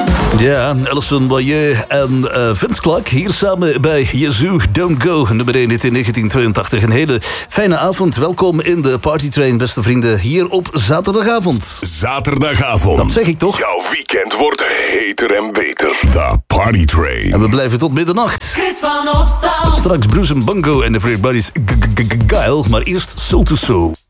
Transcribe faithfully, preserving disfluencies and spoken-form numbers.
Ja, Alison Boyer en uh, Vince Clarke hier samen bij Yazoo, Don't Go, nummer één hit in negentien tweeëntachtig. Een hele fijne avond. Welkom in de Partytrain, beste vrienden, hier op zaterdagavond. Zaterdagavond. Dat zeg ik toch? Jouw weekend wordt heter en beter. The Partytrain. En we blijven tot middernacht. Chris van Opstal. Straks Bruce en Bongo en de Everybody's Guile, maar eerst Soul to Soul.